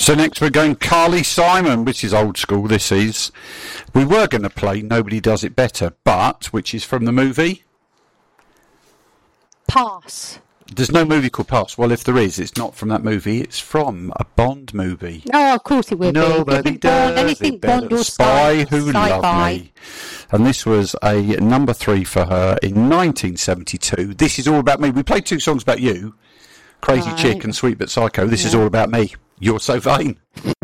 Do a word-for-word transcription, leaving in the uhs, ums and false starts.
So next we're going Carly Simon, which is old school. This is. We were going to play Nobody Does It Better, but, which is from the movie? Pass. There's no movie called Pass. Well, if there is, it's not from that movie. It's from a Bond movie. Oh, of course it will Nobody be. does Bond, anything it better. Bond or Spy sci- Who sci-fi. Loved Me. And this was a number three for her in nineteen seventy-two. This is all about me. We played two songs about you, Crazy Right. Chick and Sweet But Psycho. This Yeah. is all about me. You're so vain.